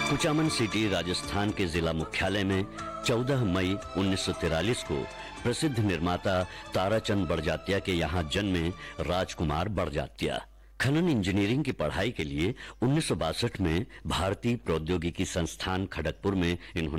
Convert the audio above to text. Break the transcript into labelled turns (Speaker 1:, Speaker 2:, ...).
Speaker 1: Kuchaman city Rajasthan के जिला मुख्यालय में 14 मई 1943 को प्रसिद्ध निर्माता ताराचंद बड़जात्या के यहाँ जन्मे राजकुमार बड़जात्या खनन इंजीनियरिंग की पढ़ाई के लिए 1962 में भारतीय प्रौद्योगिकी संस्थान खड़गपुर में इन्होंने